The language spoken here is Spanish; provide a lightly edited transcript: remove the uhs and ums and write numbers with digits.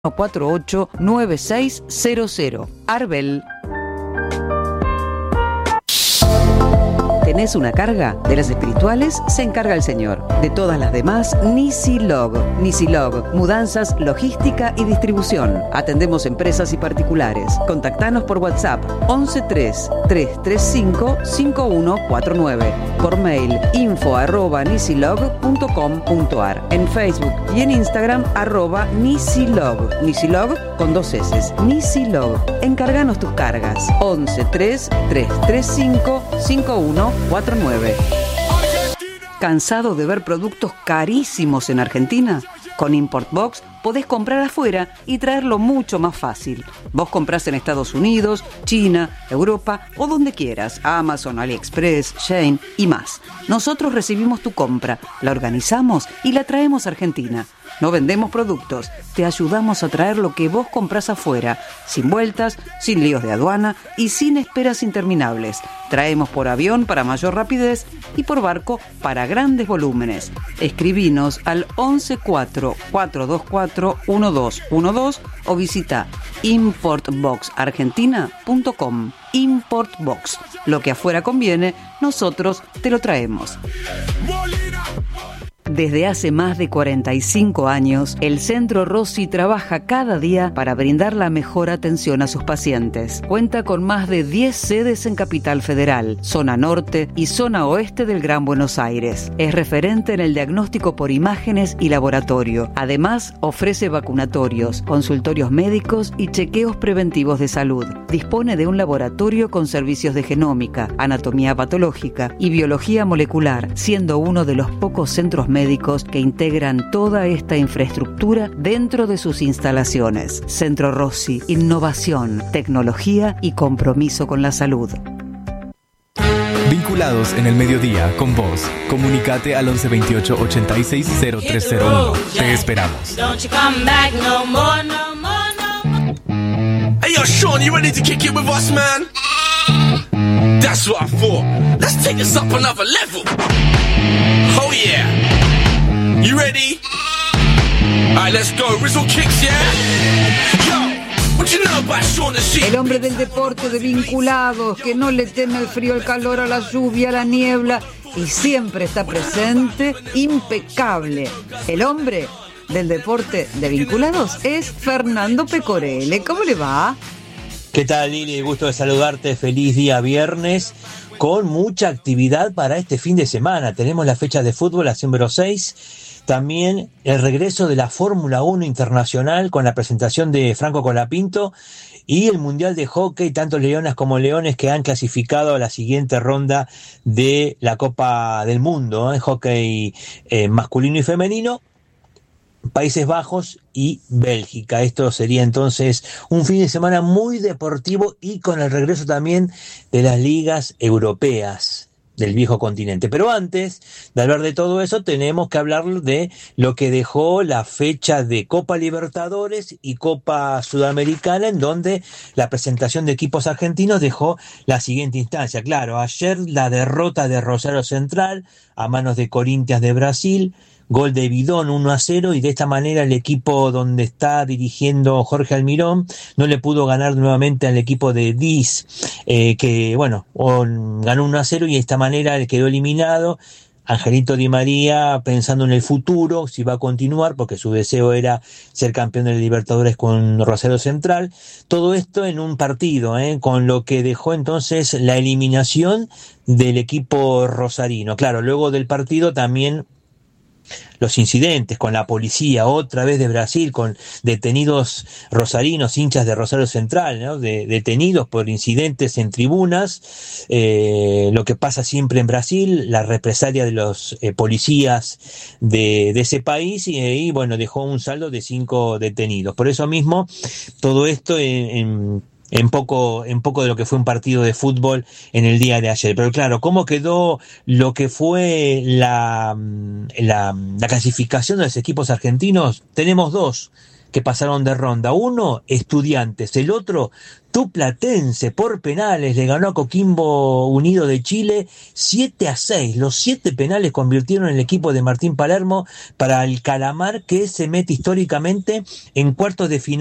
489600. Arbel. ¿Tenés una carga? De las espirituales se encarga el señor. De todas las demás, Nisilog. Nisilog, mudanzas, logística y distribución. Atendemos empresas y particulares. Contactanos por WhatsApp 113-335-5149. Por mail info@nisilog.com.ar. En Facebook y en Instagram @Nisilog. Nisilog con 2 S. Nisilog. Encarganos tus cargas. 113-335-5149. ¿Cansado de ver productos carísimos en Argentina? Con ImportBox podés comprar afuera y traerlo mucho más fácil. Vos comprás en Estados Unidos, China, Europa o donde quieras, Amazon, AliExpress, Shein y más. Nosotros recibimos tu compra, la organizamos y la traemos a Argentina. No vendemos productos, te ayudamos a traer lo que vos comprás afuera, sin vueltas, sin líos de aduana y sin esperas interminables. Traemos por avión para mayor rapidez y por barco para grandes volúmenes. Escribinos al 11424241212 o visita importboxargentina.com. ImportBox. Lo que afuera conviene, nosotros te lo traemos. Desde hace más de 45 años, el Centro Rossi trabaja cada día para brindar la mejor atención a sus pacientes. Cuenta con más de 10 sedes en Capital Federal, zona norte y zona oeste del Gran Buenos Aires. Es referente en el diagnóstico por imágenes y laboratorio. Además, ofrece vacunatorios, consultorios médicos y chequeos preventivos de salud. Dispone de un laboratorio con servicios de genómica, anatomía patológica y biología molecular, siendo uno de los pocos centros médicos que integran toda esta infraestructura dentro de sus instalaciones. Centro Rossi, innovación, tecnología y compromiso con la salud. Vinculados en el mediodía con vos. Comunicate al 11 28 86 0301. Te esperamos. Hey yo, Sean, you ready to kick it with us, man? That's what I thought. Let's take this up another level. Oh yeah. You ready? Alright, let's go. Rizzle kicks, yeah? Yo, what you know about Sean the Sheep? El hombre del deporte de Vinculados, que no le teme el frío, el calor, a la lluvia, a la niebla, y siempre está presente, impecable. El hombre del deporte de Vinculados es Fernando Pecorelle. ¿Cómo le va? ¿Qué tal, Lili? Gusto de saludarte. Feliz día viernes, con mucha actividad para este fin de semana. Tenemos la fecha de fútbol, la número 6. También el regreso de la Fórmula 1 Internacional con la presentación de Franco Colapinto y el Mundial de Hockey, tanto leonas como leones que han clasificado a la siguiente ronda de la Copa del Mundo, hockey masculino y femenino, Países Bajos y Bélgica. Esto sería entonces un fin de semana muy deportivo y con el regreso también de las ligas europeas del viejo continente. Pero antes de hablar de todo eso, tenemos que hablar de lo que dejó la fecha de Copa Libertadores y Copa Sudamericana, en donde la presentación de equipos argentinos dejó la siguiente instancia. Claro, ayer la derrota de Rosario Central a manos de Corinthians de Brasil, gol de Bidón 1-0, y de esta manera el equipo donde está dirigiendo Jorge Almirón no le pudo ganar nuevamente al equipo de Diz, que bueno, ganó 1-0 y de esta manera le quedó eliminado. Angelito Di María pensando en el futuro, si va a continuar, porque su deseo era ser campeón de Libertadores con Rosario Central. Todo esto en un partido, con lo que dejó entonces la eliminación del equipo rosarino. Claro, luego del partido también los incidentes con la policía, otra vez de Brasil, con detenidos rosarinos, hinchas de Rosario Central, ¿no? Detenidos por incidentes en tribunas, lo que pasa siempre en Brasil, la represalia de los policías de ese país, y bueno, dejó un saldo de 5 detenidos. Por eso mismo, todo esto en poco de lo que fue un partido de fútbol en el día de ayer. Pero claro, ¿cómo quedó lo que fue la clasificación de los equipos argentinos? Tenemos dos que pasaron de ronda. Uno, Estudiantes, el otro, Tuplatense, por penales, le ganó a Coquimbo Unido de Chile 7-6. Los 7 penales convirtieron el equipo de Martín Palermo para el Calamar, que se mete históricamente en cuartos de final